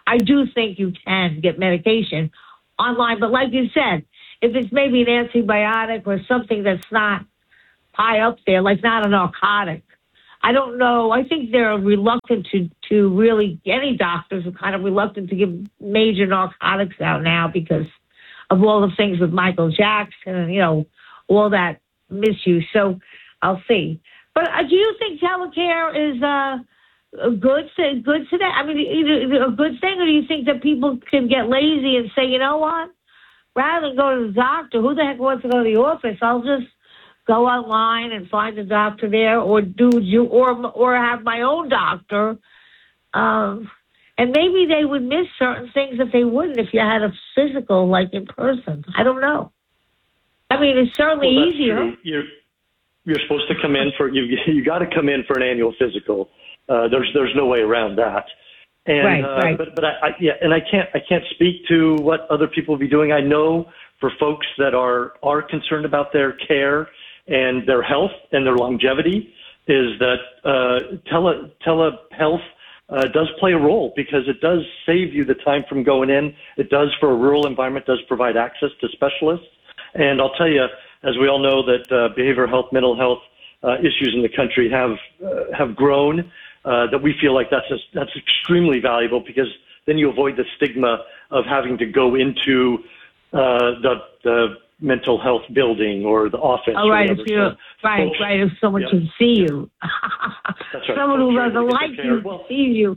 I do think you can get medication online. But like you said, if it's maybe an antibiotic or something that's not high up there, like not a narcotic, I don't know. I think they're reluctant to, to really, any doctors are kind of reluctant to give major narcotics out now because of all the things with Michael Jackson and, you know, all that misuse. So I'll see. But uh, do you think telecare is uh, a good thing, good today? I mean, either a good thing, or do you think that people can get lazy and say, you know what, rather than go to the doctor, who the heck wants to go to the office? I'll just go online and find a doctor there, or do you, or or have my own doctor. Um, and maybe they would miss certain things that they wouldn't if you had a physical, like in person. I don't know. I mean, it's certainly well, that's easier. True. You're you're supposed to come in for you. You got to come in for an annual physical. Uh, there's there's no way around that. And, right, uh, right. But but I, I yeah, and I can't I can't speak to what other people will be doing. I know for folks that are are concerned about their care and their health and their longevity, is that uh, tele telehealth uh, does play a role, because it does save you the time from going in. It does, for a rural environment, does provide access to specialists. And I'll tell you, as we all know, that uh, behavioral health, mental health uh, issues in the country have uh, have grown. Uh, that we feel like that's a, that's extremely valuable, because then you avoid the stigma of having to go into uh, the the mental health building or the office. Oh, right, or if you, so right, folks, right, if someone yeah. can see you. That's right. Someone who Folks doesn't really like get you well, can see you.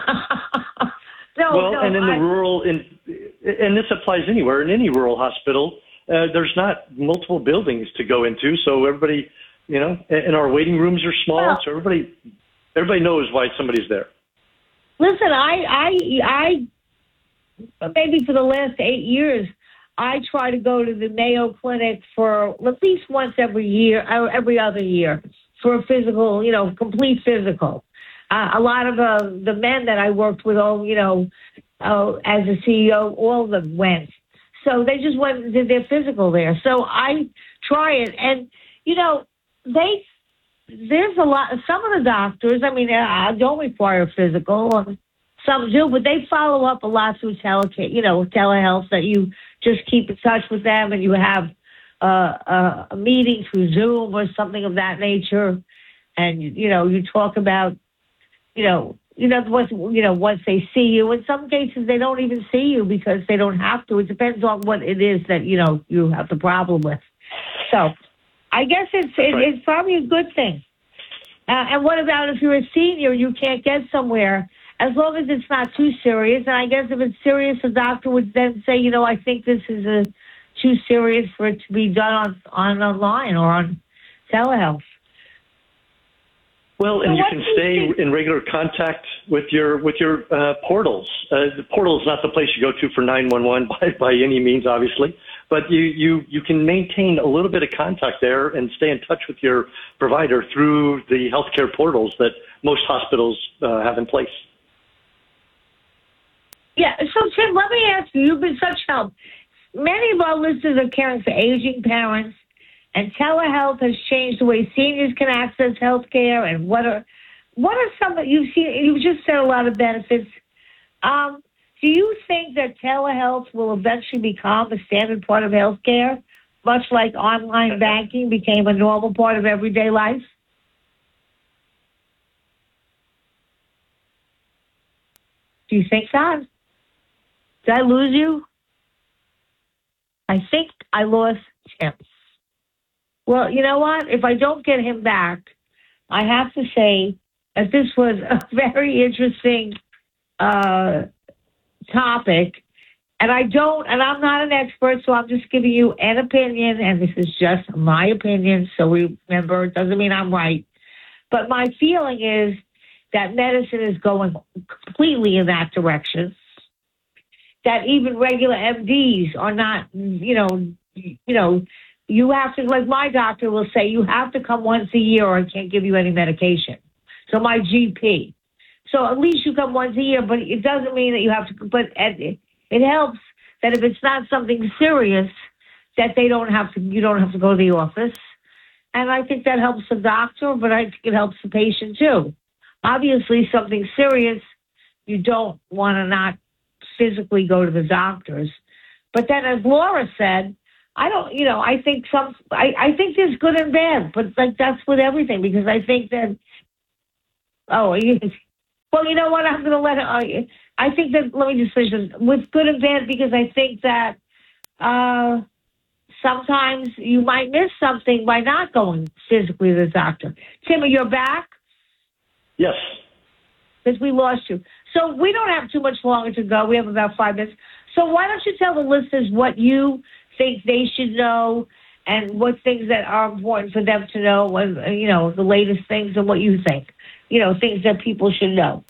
no, well, no, and in I, the rural, in, and this applies anywhere, in any rural hospital, uh, there's not multiple buildings to go into, so everybody, you know, and our waiting rooms are small, well, so everybody, everybody knows why somebody's there. Listen, I, I, I, maybe for the last eight years, I try to go to the Mayo Clinic for at least once every year, or every other year, for a physical, you know, complete physical. Uh, a lot of uh, the men that I worked with, oh, you know, uh, as a C E O, all of them went. So they just went and did their physical there. So I try it. And, you know, they, there's a lot, some of the doctors, I mean, I don't require a physical. Some do, but they follow up a lot through tele, you know, telehealth, that you just keep in touch with them and you have uh, a, a meeting through Zoom or something of that nature. And, you know, you talk about, you know, you know, once, you know, once they see you. In some cases, they don't even see you because they don't have to. It depends on what it is that, you know, you have the problem with. So I guess it's, it, right. it's probably a good thing. Uh, and what about if you're a senior, you can't get somewhere? As long as it's not too serious, and I guess if it's serious, the doctor would then say, you know, I think this is a, too serious for it to be done on, on online or on telehealth. Well, and so you can stay you in regular contact with your with your uh, portals. Uh, the portal is not the place you go to for nine one one by, by any means, obviously, but you, you, you can maintain a little bit of contact there and stay in touch with your provider through the healthcare portals that most hospitals uh, have in place. Yeah, so Tim, let me ask you, you've been such help. Many of our listeners are caring for aging parents, and telehealth has changed the way seniors can access health care. And what are what are some that you've seen? You've just said a lot of benefits. Um, do you think that telehealth will eventually become a standard part of health care, much like online banking became a normal part of everyday life? Do you think that? Did I lose you? I think I lost Tim. Well, you know what? If I don't get him back, I have to say that this was a very interesting uh, topic. And I don't, and I'm not an expert, so I'm just giving you an opinion, and this is just my opinion. So remember, it doesn't mean I'm right. But my feeling is that medicine is going completely in that direction. That even regular M Ds are not, you know, you know, you have to, like my doctor will say, you have to come once a year or I can't give you any medication. So my G P. So at least you come once a year, but it doesn't mean that you have to, but it, it helps that if it's not something serious, that they don't have to, you don't have to go to the office. And I think that helps the doctor, but I think it helps the patient too. Obviously, something serious, you don't want to not physically go to the doctors. But then, as Laura said, I don't, you know, I think some, I, I think there's good and bad, but like that's with everything, because I think that, oh, you, well, you know what, I'm going to let it, uh, I think that, let me just finish this, with good and bad, because I think that uh, sometimes you might miss something by not going physically to the doctor. Tim, you're back? Yes. Because we lost you. So we don't have too much longer to go. We have about five minutes. So why don't you tell the listeners what you think they should know and what things that are important for them to know, and, you know, the latest things and what you think, you know, things that people should know.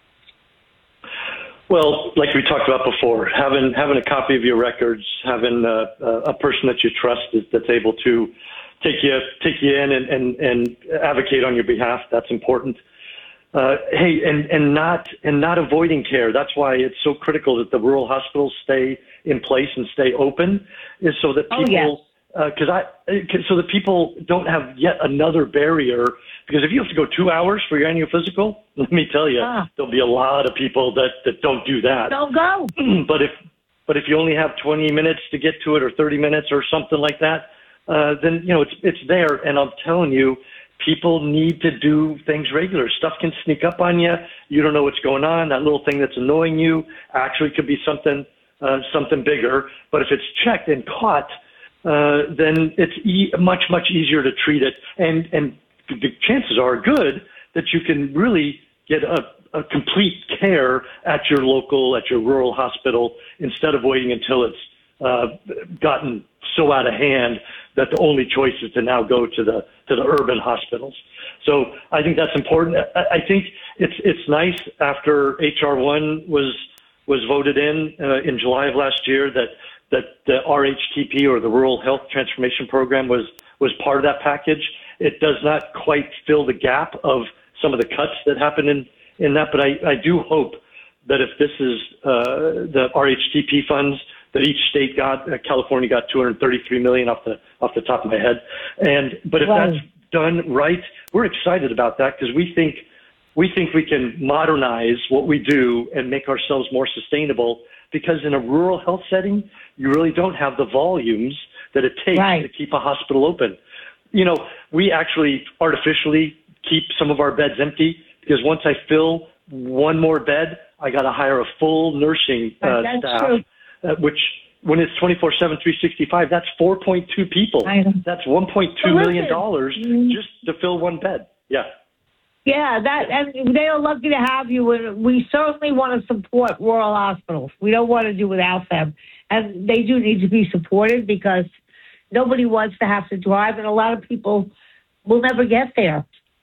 Well, like we talked about before, having having a copy of your records, having a, a person that you trust is, that's able to take you take you in and, and, and advocate on your behalf, that's important. Uh, hey, and, and not and not avoiding care. That's why it's so critical that the rural hospitals stay in place and stay open, is so that people, because oh, yes. uh, I, so that people don't have yet another barrier. Because if you have to go two hours for your annual physical, let me tell you, ah. there'll be a lot of people that, that don't do that. Don't go. But if but if you only have twenty minutes to get to it, or thirty minutes, or something like that, uh, then you know it's it's there. And I'm telling you, people need to do things regular. Stuff can sneak up on you. You don't know what's going on. That little thing that's annoying you actually could be something uh, something bigger. But if it's checked and caught, uh, then it's e- much, much easier to treat it. And, and the chances are good that you can really get a, a complete care at your local, at your rural hospital, instead of waiting until it's uh, gotten so out of hand that the only choice is to now go to the to the urban hospitals. So I think that's important. I, I think it's it's nice after H R one was was voted in uh, in July of last year that that the R H T P, or the Rural Health Transformation Program, was was part of that package. It does not quite fill the gap of some of the cuts that happened in in that, but I, I do hope that if this is uh, the R H T P funds that each state got, uh, California got two hundred thirty-three million dollars off the off the top of my head, and but if right. that's done right, we're excited about that, because we think we think we can modernize what we do and make ourselves more sustainable. Because in a rural health setting, you really don't have the volumes that it takes right. to keep a hospital open. You know, we actually artificially keep some of our beds empty, because once I fill one more bed, I got to hire a full nursing uh, staff, uh, which when it's twenty-four seven, three sixty-five, that's four point two people. That's one point two million dollars just to fill one bed. Yeah. Yeah, that and they are lucky to have you, and we certainly want to support rural hospitals. We don't want to do without them, and they do need to be supported, because nobody wants to have to drive, and a lot of people will never get there.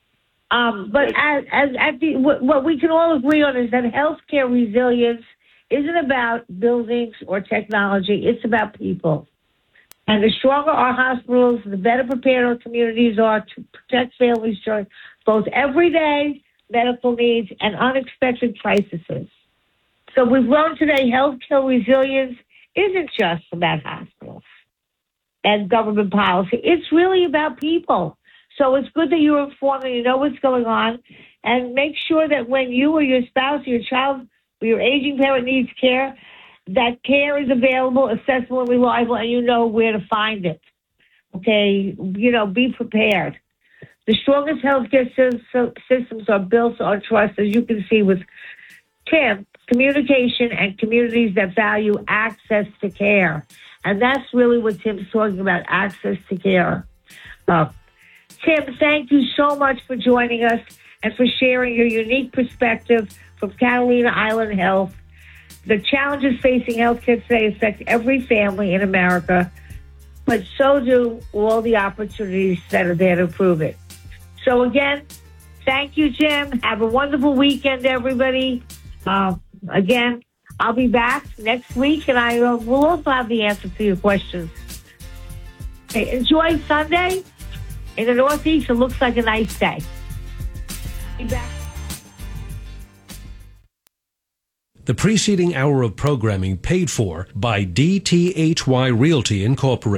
Um, but as, as at the what we can all agree on is that healthcare resilience isn't about buildings or technology; it's about people. And the stronger our hospitals, the better prepared our communities are to protect families during both everyday medical needs and unexpected crises. So we've learned today healthcare resilience isn't just about hospitals and government policy. It's really about people. So it's good that you're informed and you know what's going on. And make sure that when you or your spouse or your child or your aging parent needs care, that care is available, accessible, and reliable, and you know where to find it. Okay? You know, be prepared. The strongest healthcare systems are built on trust, as you can see with Tim, communication and communities that value access to care. And that's really what Tim's talking about, access to care. Uh, Tim, thank you so much for joining us and for sharing your unique perspective from Catalina Island Health. The challenges facing healthcare today affect every family in America, but so do all the opportunities that are there to improve it. So again, thank you, Jim. Have a wonderful weekend, everybody. Uh, again, I'll be back next week, and I uh, will also have the answer to your questions. Okay, enjoy Sunday. In the Northeast, it looks like a nice day. Be back. The preceding hour of programming paid for by D T H Y Realty Incorporated.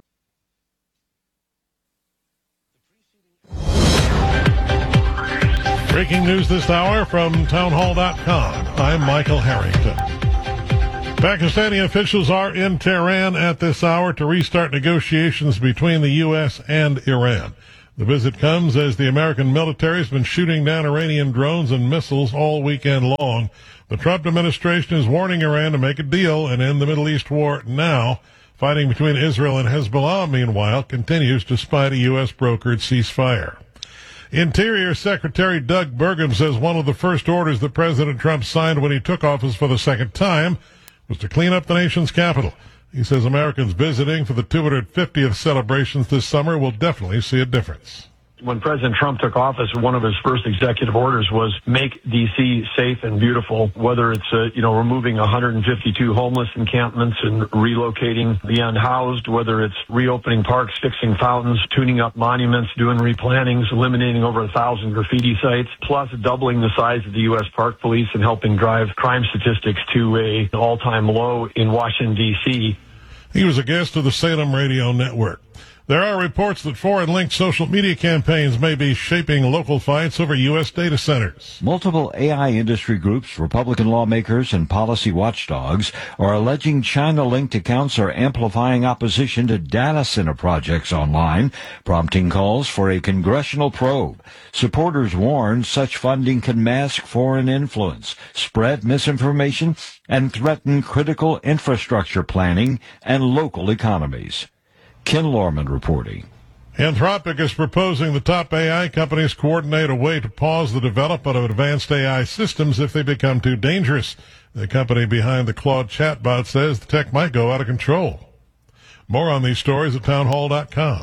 Breaking news this hour from townhall dot com. I'm Michael Harrington. Pakistani officials are in Tehran at this hour to restart negotiations between the U S and Iran. The visit comes as the American military has been shooting down Iranian drones and missiles all weekend long. The Trump administration is warning Iran to make a deal and end the Middle East war now. Fighting between Israel and Hezbollah, meanwhile, continues despite a U S brokered ceasefire. Interior Secretary Doug Burgum says one of the first orders that President Trump signed when he took office for the second time was to clean up the nation's capital. He says Americans visiting for the two hundred fiftieth celebrations this summer will definitely see a difference. When President Trump took office, one of his first executive orders was make D C safe and beautiful, whether it's, uh, you know, removing one hundred fifty-two homeless encampments and relocating the unhoused, whether it's reopening parks, fixing fountains, tuning up monuments, doing replantings, eliminating over a thousand graffiti sites, plus doubling the size of the U S Park Police and helping drive crime statistics to a, an all-time low in Washington, D C. He was a guest of the Salem Radio Network. There are reports that foreign-linked social media campaigns may be shaping local fights over U S data centers. Multiple A I industry groups, Republican lawmakers, and policy watchdogs are alleging China-linked accounts are amplifying opposition to data center projects online, prompting calls for a congressional probe. Supporters warn such funding can mask foreign influence, spread misinformation, and threaten critical infrastructure planning and local economies. Ken Lorman reporting. Anthropic is proposing the top A I companies coordinate a way to pause the development of advanced A I systems if they become too dangerous. The company behind the Claude chatbot says the tech might go out of control. More on these stories at townhall dot com.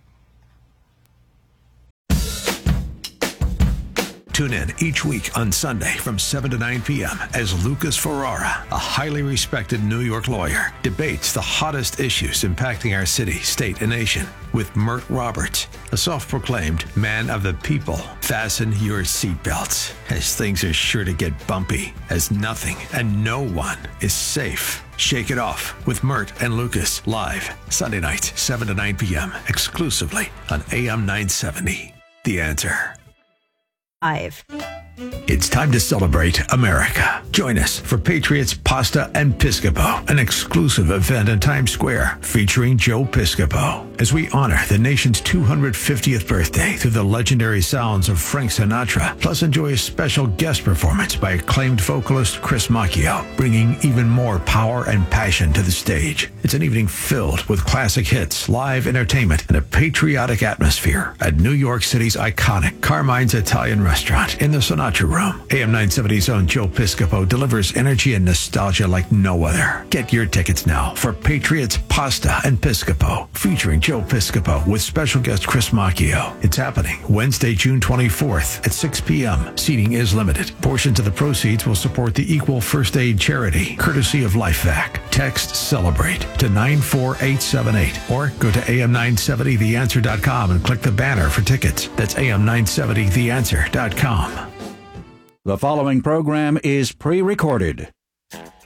Tune in each week on Sunday from seven to nine p.m. as Lucas Ferrara, a highly respected New York lawyer, debates the hottest issues impacting our city, state, and nation with Mert Roberts, a self-proclaimed man of the people. Fasten your seatbelts, as things are sure to get bumpy, as nothing and no one is safe. Shake it off with Mert and Lucas live Sunday nights, seven to nine p.m. exclusively on A M nine seventy. The Answer. Five. It's time to celebrate America. Join us for Patriots Pasta and Piscopo, an exclusive event in Times Square featuring Joe Piscopo, as we honor the nation's two hundred fiftieth birthday through the legendary sounds of Frank Sinatra, plus enjoy a special guest performance by acclaimed vocalist Chris Macchio, bringing even more power and passion to the stage. It's an evening filled with classic hits, live entertainment, and a patriotic atmosphere at New York City's iconic Carmine's Italian Restaurant in the Sinatra Room. A M nine seventy's own Joe Piscopo delivers energy and nostalgia like no other. Get your tickets now for Patriots Pasta and Piscopo, featuring Joe Piscopo with special guest Chris Macchio. It's happening Wednesday, June twenty-fourth at six p.m. Seating is limited. Portions of the proceeds will support the Equal First Aid charity, courtesy of LifeVac. Text CELEBRATE to nine four eight seven eight or go to A M nine seventy the answer dot com and click the banner for tickets. That's A M nine seventy the answer dot com. The following program is pre-recorded.